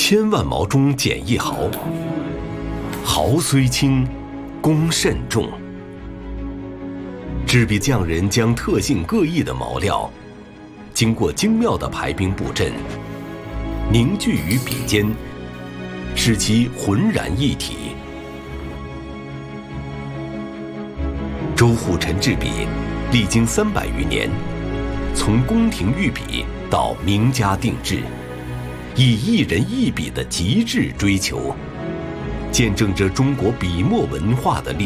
千万毛中捡一毫，毫虽轻，功甚重。制笔匠人将特性各异的毛料，经过精妙的排兵布阵，凝聚于笔尖，使其浑然一体。周护臣制笔历经300余年，从宫廷御笔到名家定制，以一人一笔的极致追求，见证着中国笔墨文化的历